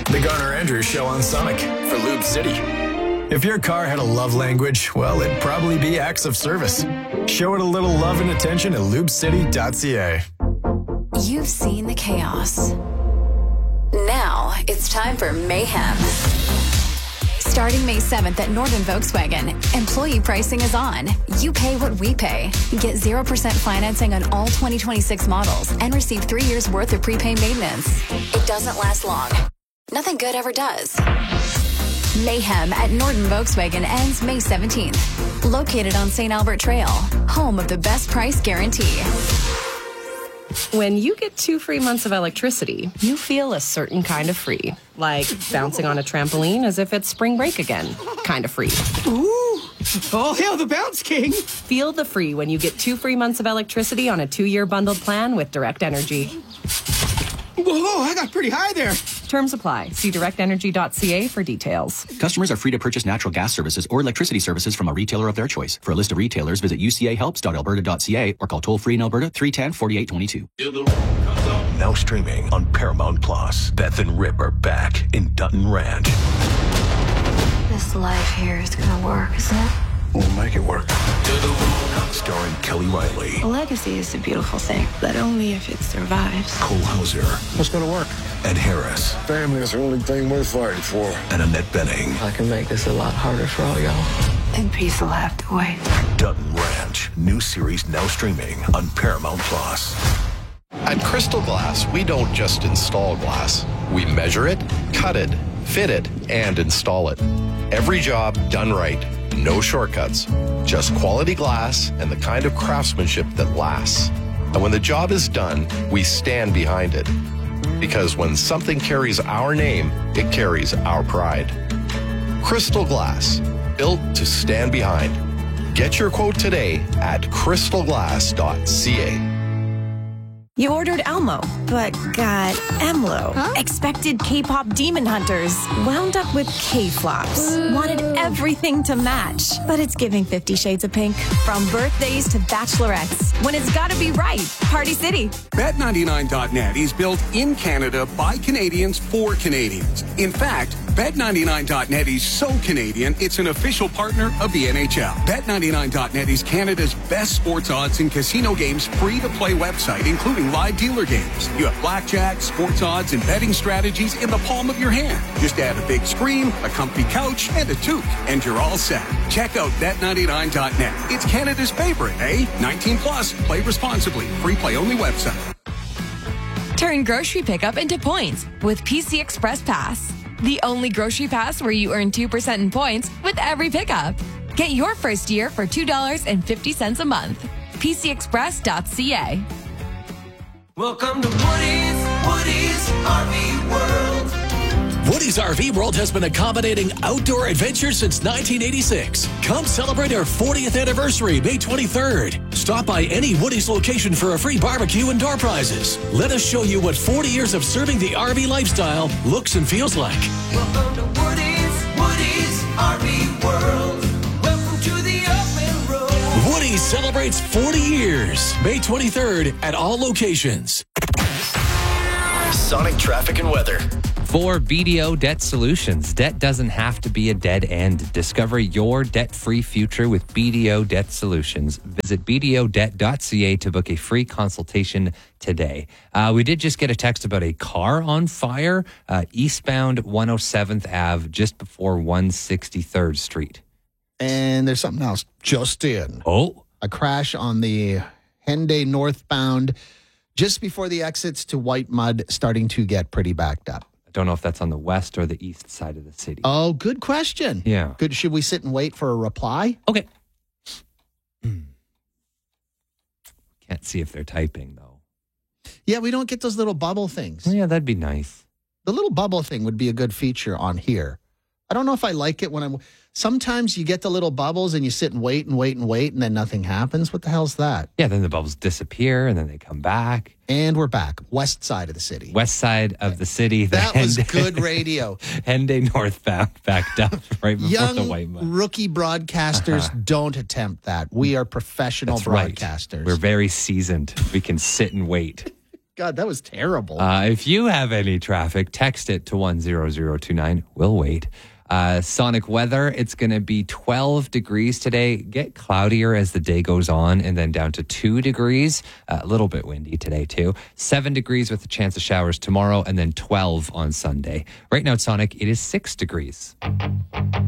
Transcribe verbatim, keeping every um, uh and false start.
The Garner Andrews Show on Sonic for Lube City. If your car had a love language, well, it'd probably be acts of service. Show it a little love and attention at lube city dot c a. You've seen the chaos. Now it's time for mayhem. Starting May seventh at Norton Volkswagen, employee pricing is on. You pay what we pay. Get zero percent financing on all twenty twenty-six models and receive three years worth of prepaid maintenance. It doesn't last long. Nothing good ever does. Mayhem at Norton Volkswagen ends May seventeenth. Located on Saint Albert Trail, home of the best price guarantee. When you get two free months of electricity, you feel a certain kind of free. Like bouncing on a trampoline as if it's spring break again. Kind of free. Ooh! All hail the Bounce King! Feel the free when you get two free months of electricity on a two-year bundled plan with Direct Energy. Whoa, I got pretty high there. Terms apply. See direct energy dot c a for details. Customers are free to purchase natural gas services or electricity services from a retailer of their choice. For a list of retailers, visit u c a helps dot alberta dot c a or call toll-free in Alberta three one zero, four eight two two. Now streaming on Paramount Plus. Beth and Rip are back in Dutton Ranch. This life here is gonna work, isn't it? We'll make it work. Starring Kelly Riley. A legacy is a beautiful thing, but only if it survives. Cole Hauser. What's gonna work? Ed Harris. Family is the only thing worth fighting for. And Annette Bening. I can make this a lot harder for all y'all. And peace will have to wait. Dutton Ranch. New series now streaming on Paramount Plus. At Crystal Glass, we don't just install glass. We measure it, cut it, fit it, and install it. Every job done right. No shortcuts. Just quality glass and the kind of craftsmanship that lasts. And when the job is done, we stand behind it. Because when something carries our name, it carries our pride. Crystal Glass, built to stand behind. Get your quote today at crystal glass dot c a. You ordered Elmo, but got Emlo. Huh? Expected K-pop demon hunters, wound up with K-flops. Wanted everything to match, but it's giving Fifty Shades of Pink. From birthdays to bachelorettes, when it's gotta be right, Party City. bet ninety-nine dot net is built in Canada by Canadians for Canadians. In fact, bet ninety-nine dot net is so Canadian, it's an official partner of the N H L. bet ninety-nine dot net is Canada's best sports odds and casino games free-to-play website, including live dealer games. You have blackjack, sports odds, and betting strategies in the palm of your hand. Just add a big screen, a comfy couch, and a toque, and you're all set. Check out bet ninety-nine dot net. It's Canada's favorite, eh? nineteen plus. Play responsibly. Free play only website. Turn grocery pickup into points with P C Express Pass. The only grocery pass where you earn two percent in points with every pickup. Get your first year for two dollars and fifty cents a month. p c express dot c a. Welcome to Woody's, Woody's R V World. Woody's R V World has been accommodating outdoor adventure since nineteen eighty-six. Come celebrate our fortieth anniversary, May twenty-third. Stop by any Woody's location for a free barbecue and door prizes. Let us show you what forty years of serving the R V lifestyle looks and feels like. Welcome to Woody's, Woody's R V World. Welcome to the open road. Woody's celebrates forty years, May twenty-third at all locations. Sonic traffic and weather. For B D O Debt Solutions, debt doesn't have to be a dead end. Discover your debt-free future with B D O Debt Solutions. Visit b d o debt dot c a to book a free consultation today. Uh, we did just get a text about a car on fire, uh, eastbound one oh seventh Avenue, just before one sixty-third Street. And there's something else just in. Oh. A crash on the Henday northbound, just before the exits to White Mud, starting to get pretty backed up. Don't know if that's on the west or the east side of the city. Oh, good question. Yeah. Good. Should we sit and wait for a reply? Okay. Can't see if they're typing, though. Yeah, we don't get those little bubble things. Yeah, that'd be nice. The little bubble thing would be a good feature on here. I don't know if I like it when I'm... Sometimes you get the little bubbles and you sit and wait and wait and wait and then nothing happens. What the hell's that? Yeah, then the bubbles disappear and then they come back. And we're back. West side of the city. West side of the city. The that was Henday, good radio. Henday northbound backed up right before Young the White Mud. Rookie broadcasters, uh-huh. Don't attempt that. We are professional That's broadcasters. Right. We're very seasoned. We can sit and wait. God, that was terrible. Uh, if you have any traffic, text it to one zero zero two nine. We'll wait. Uh, Sonic weather, it's going to be twelve degrees today. Get cloudier as the day goes on, and then down to two degrees. Uh, a little bit windy today, too. seven degrees with a chance of showers tomorrow, and then twelve on Sunday. Right now at Sonic, it is six degrees.